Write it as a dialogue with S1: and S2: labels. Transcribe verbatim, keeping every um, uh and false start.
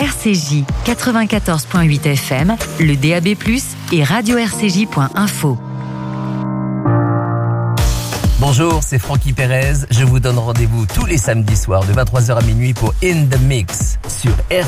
S1: R C J quatre-vingt-quatorze point huit F M, le D A B plus, et radio r c j point info.
S2: Bonjour, c'est Francky Perez. Je vous donne rendez-vous tous les samedis soirs de vingt-trois heures à minuit pour In The Mix sur R